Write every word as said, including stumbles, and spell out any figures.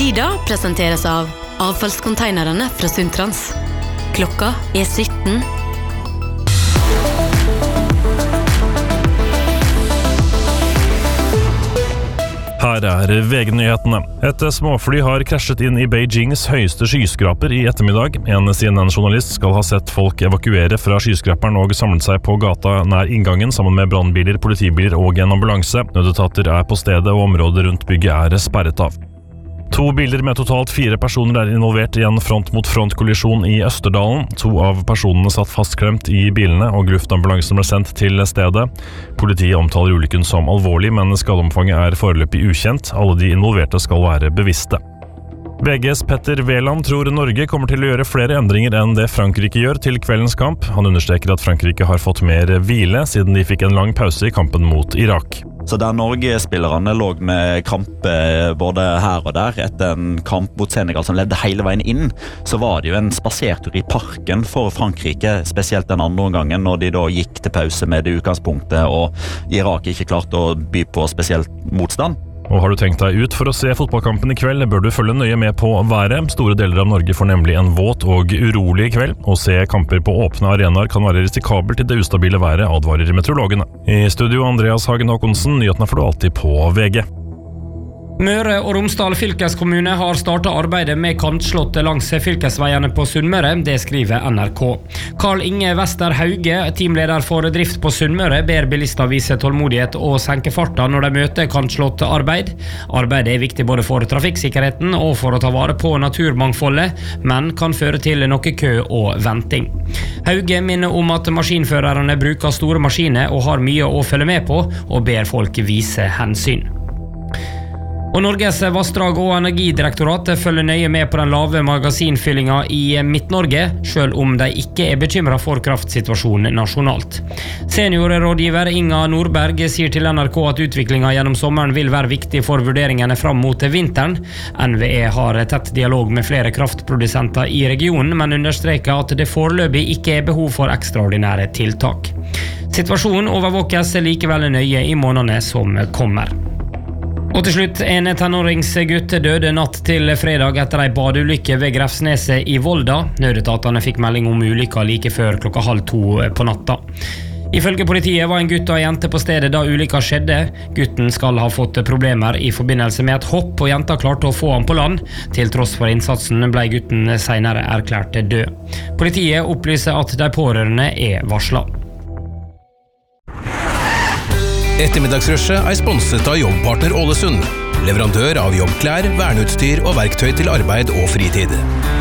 Tida presenteres av avfallskonteinerne fra Sundtrans. Klokka er sytten. Her er V G-nyhetene. Et småfly har krasjet inn i Beijings høyeste skyskraper i ettermiddag. En C N N-journalist skal ha sett folk evakuere fra skyskraperen og samlet seg på gata nær inngangen sammen med brannbiler, politibiler og en ambulanse. Nødetater er på stedet og området rundt bygget er sperret av. To biler med totalt fire personer er involvert i en front-mot-front-kollisjon i Østerdalen. To av personene satt fastklemt i bilene, og luftambulansen ble sendt til stedet. Politiet omtaler ulykken som alvorlig, men skadeomfanget er foreløpig ukjent. Alle de involverte skal være bevisste. V G's Petter Wæland tror Norge kommer til å gjøre flere endringer enn det Frankrike gjør til kveldens kamp. Han understreker at Frankrike har fått mer hvile, siden de fikk en lang pause i kampen mot Irak. Så der Norge-spillerne lå med kramp både her og der etter en kamp mot Senegal som levde hele veien inn, så var det jo en spasertur i parken for Frankrike, spesielt den andre omgangen når de da gikk til pause med det utgangspunktet, og Irak ikke klarte å by på spesielt motstand. Og har du tenkt deg ut for å se fotballkampen i kveld, bør du følge nøye med på været. Store deler av Norge får nemlig en våt og urolig kveld. Å se kamper på åpne arenaer kan være risikabelt til det ustabile været, advarer meteorologene. I studio Andreas Hagen Håkonsen, nyhetene får du alltid på V G. Møre og Romsdal fylkeskommune har startet arbeidet med kantslått langs fylkesveiene på Sunnmøre, det skriver N R K. Karl Inge Wester Hauge, teamleder for drift på Sunnmøre, ber bilister vise tålmodighet og senke farta når de møter kantslått arbeid. Arbeidet er viktig både for trafikksikkerheten og for å ta vare på naturmangfoldet, men kan føre til noe kø og venting. Hauge minner om at maskinførerne bruker store maskiner og har mye å følge med på, og ber folk vise hensyn. Og Norges vassdrag- og energidirektorat følger nøye med på den lave magasinfyllinga i Midt-Norge, selv om de ikke er bekymret for kraftsituasjonen nasjonalt. Seniorrådgiver Inga Nordberg sier til N R K at utviklingen gjennom sommeren vil være viktig for vurderingene fram mot vinteren. N V E har tett dialog med flere kraftprodusenter i regionen, men understreker at det foreløpig ikke er behov for ekstraordinære tiltak. Situasjonen overvåkes likevel nøye i månedene som kommer. Og til slutt, en tenåringsgutt døde natt til fredag etter ei badeulykke ved Grefsneset i Volda. Nødetatene fikk melding om ulykka like før klokka halv to på natta. Ifølge politiet var en gutt og en jente på stedet da ulykka skjedde. Gutten skal ha fått problemer i forbindelse med et hopp, og jenta klarte å få ham på land. Til tross for innsatsen ble gutten senere erklært død. Politiet opplyser at de pårørende er varslet. Ettermiddagsrushet er sponset av Jobbpartner Ålesund, leverandør av jobbklær, verneutstyr og verktøy til arbeid og fritid.